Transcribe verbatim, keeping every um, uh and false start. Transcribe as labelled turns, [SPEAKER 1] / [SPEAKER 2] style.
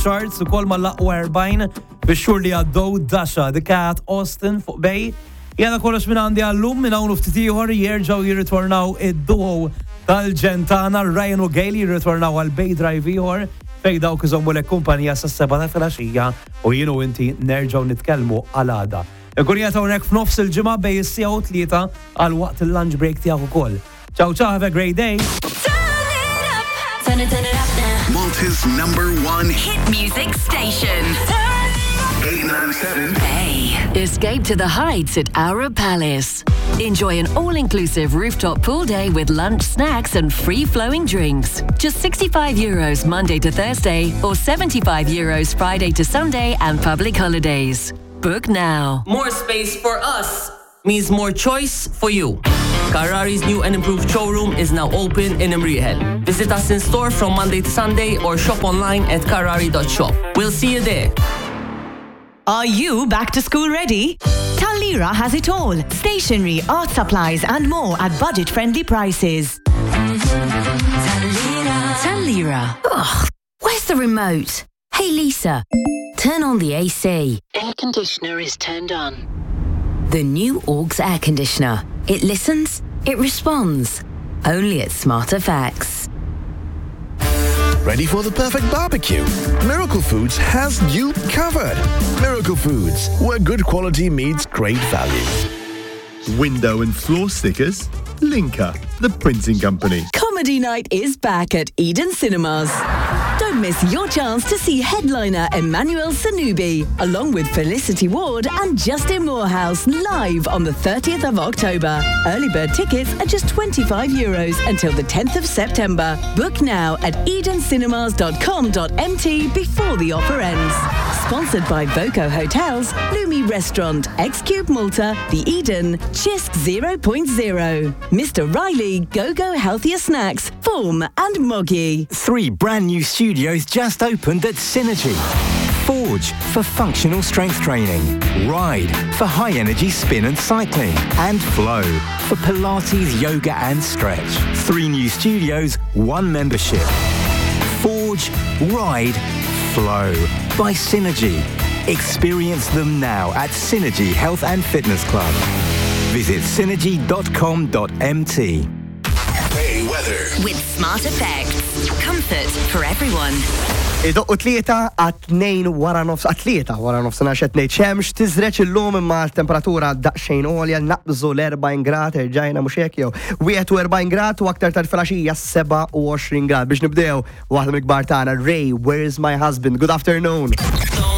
[SPEAKER 1] charts ukoll mal-aqwa erbajn bix-xhur li għaddew Dasha, The Cat, Austin fuq Bej. Jena kollox minn għandi għallum minn hawn ftit ieħor jerġgħu jirritornaw id-duo tal-ġentana Ryan u Gayle jirritornaw għal Bej Drive ieħor fejn dawk iżommu lek kumpanija sas-seba' ta' filgħaxija u jien u inti nerġgħu nitkellmu għal għada. Ikun jagħtu hawnhekk f'nofs il-ġimgħa bej is-sija u tlieta għal waqt il-lunch break tiegħek ukoll. Ciao ciao, have a great day.
[SPEAKER 2] Turn it, turn it up now.
[SPEAKER 3] Malta's number one
[SPEAKER 2] Hit music station.
[SPEAKER 3] eight ninety-seven.
[SPEAKER 2] Hey.
[SPEAKER 4] Escape to the heights at Aura Palace. Enjoy an all-inclusive rooftop pool day with lunch, snacks and free-flowing drinks. Just sixty-five euros Monday to Thursday or seventy-five euros Friday to Sunday and public holidays. Book now.
[SPEAKER 5] More space for us means more choice for you. Carrari's new and improved showroom is now open in Imriħel. Visit us in store from Monday to Sunday or shop online at carrari dot shop. We'll see you there.
[SPEAKER 6] Are you back to school ready? Talira has it all. Stationery, art supplies and more at budget-friendly prices.
[SPEAKER 4] Talira. Ugh, where's the remote? Hey Lisa, turn on the A C.
[SPEAKER 7] Air conditioner is turned on.
[SPEAKER 4] The new Augs air conditioner. It listens, it responds. Only at Smart Effects.
[SPEAKER 8] Ready for the perfect barbecue? Miracle Foods has you covered. Miracle Foods, where good quality meets great value.
[SPEAKER 9] Window and floor stickers? Linka, the printing company.
[SPEAKER 6] Comedy night is back at Eden Cinemas. Don't miss your chance to see headliner Emmanuel Sanubi, along with Felicity Ward and Justin Morehouse, live on the thirtieth of October. Early bird tickets are just twenty-five euros until the tenth of September. Book now at eden cinemas dot com dot m t before the offer ends. Sponsored by Voco Hotels, Lumi Restaurant, X-Cube Malta, The Eden, Chisk zero point zero, Mister Riley, Go-Go Healthier Snacks, Form and Moggy.
[SPEAKER 10] Three brand new studios just opened at Synergy. Forge for functional strength training, Ride for high-energy spin and cycling, and Flow for Pilates, yoga and stretch. Three new studios, one membership. Forge, Ride, Flow by Synergy. Experience them now at Synergy Health and Fitness Club. Visit synergy dot com dot m t.
[SPEAKER 3] Bay weather.
[SPEAKER 2] With Smart Effects. Comfort for everyone.
[SPEAKER 11] Idoqqu tlieta għat-tnejn wara nofs, għat-tlieta wara nofs naxet nejt xemx, tizreċ il-lum imma l-temperatura daqxejn olja naqbżu l-erbajn grad, erġajna mux hekk jew wieħed u erbajn grad u aktar tal-filgħaxija seba' u għoxrin grad. Biex nibdew waħda mill-kbar tagħna, Ray, Where's My Husband? Good afternoon.